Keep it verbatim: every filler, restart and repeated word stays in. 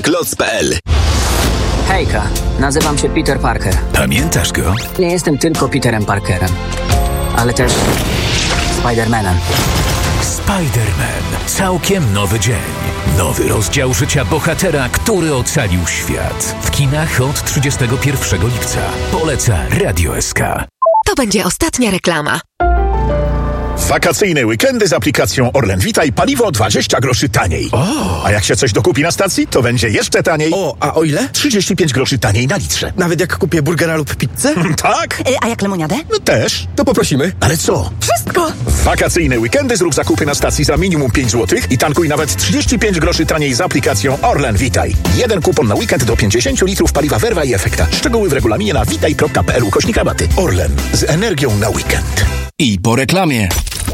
kloc kropka pe el. Hejka, nazywam się Peter Parker. Pamiętasz go? Nie jestem tylko Peterem Parkerem, ale też Spider-Manem. Spider-Man. Całkiem nowy dzień. Nowy rozdział życia bohatera, który ocalił świat. W kinach od trzydziestego pierwszego lipca. Poleca Radio S K. To będzie ostatnia reklama. Wakacyjne weekendy z aplikacją Orlen Witaj, paliwo dwadzieścia groszy taniej. O! A jak się coś dokupi na stacji, to będzie jeszcze taniej. O, a o ile? trzydzieści pięć groszy taniej na litrze. Nawet jak kupię burgera lub pizzę? Tak? Y, a jak lemoniadę? No też. To poprosimy. Ale co? Wszystko! W wakacyjne weekendy zrób zakupy na stacji za minimum pięć złotych i tankuj nawet trzydzieści pięć groszy taniej z aplikacją Orlen Witaj. Jeden kupon na weekend do pięćdziesiąt litrów paliwa Verva i Efekta. Szczegóły w regulaminie na witaj kropka pe el ukośnik rabaty. Orlen. Z energią na weekend. I po reklamie.